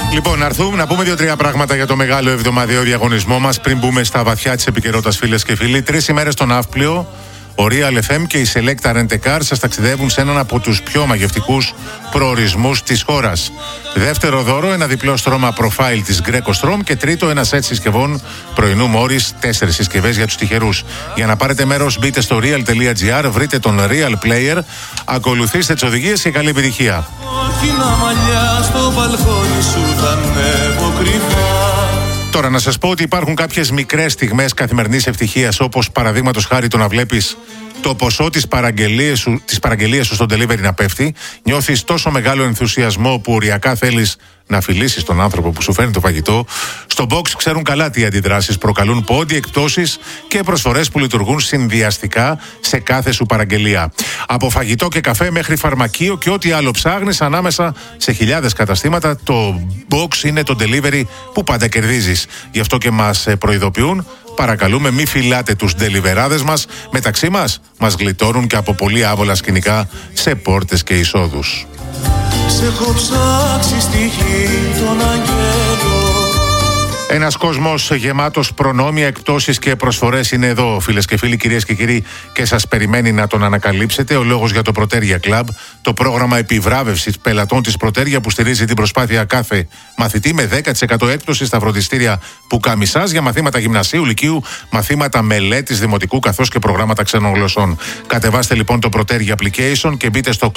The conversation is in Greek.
Λοιπόν, να πούμε 2-3 πράγματα για το μεγάλο εβδομαδιαίο διαγωνισμό μας πριν μπούμε στα βαθιά της επικαιρότητας, φίλες και φίλοι. 3 ημέρες στο Ναύπλιο. Ο Real FM και η Selecta Rent a Car σας ταξιδεύουν σε έναν από τους πιο μαγευτικούς προορισμούς της χώρας. Δεύτερο δώρο, ένα διπλό στρώμα profile της Greco Strom. Και τρίτο, ένα σετ συσκευών πρωινού Μόρις, 4 συσκευές για τους τυχερούς. Για να πάρετε μέρος, μπείτε στο real.gr, βρείτε τον Real Player, ακολουθήστε τις οδηγίες και καλή επιτυχία. Τώρα, να σας πω ότι υπάρχουν κάποιες μικρές στιγμές καθημερινής ευτυχίας, όπως παραδείγματος χάρη το να βλέπεις το ποσό της παραγγελίας σου στον delivery να πέφτει. Νιώθεις τόσο μεγάλο ενθουσιασμό που οριακά θέλεις να φιλήσεις τον άνθρωπο που σου φέρνει το φαγητό. Στο Box ξέρουν καλά τι αντιδράσεις προκαλούν πόντι, εκπτώσεις και προσφορές που λειτουργούν συνδυαστικά σε κάθε σου παραγγελία. Από φαγητό και καφέ μέχρι φαρμακείο και ό,τι άλλο ψάχνεις ανάμεσα σε χιλιάδες καταστήματα, το Box είναι το delivery που πάντα κερδίζεις. Γι' αυτό και μας προειδοποιούν. Παρακαλούμε, μη φυλάτε τους ντελιβεράδες μας. Μεταξύ μας γλιτώνουν και από πολύ άβολα σκηνικά σε πόρτες και εισόδους. Σε έχω ψάξει στη γη των αγγέλων. Ένας κόσμος γεμάτος προνόμια, εκπτώσεις και προσφορές είναι εδώ, φίλες και φίλοι, κυρίες και κύριοι, και σας περιμένει να τον ανακαλύψετε. Ο λόγος για το Proteria Club, το πρόγραμμα επιβράβευσης πελατών της Proteria που στηρίζει την προσπάθεια κάθε μαθητή με 10% έκπτωση στα φροντιστήρια Πουκαμισάς για μαθήματα γυμνασίου, λυκείου, μαθήματα μελέτης δημοτικού καθώς και προγράμματα ξένων γλωσσών. Κατεβάστε λοιπόν το Proteria Application και μπείτε στο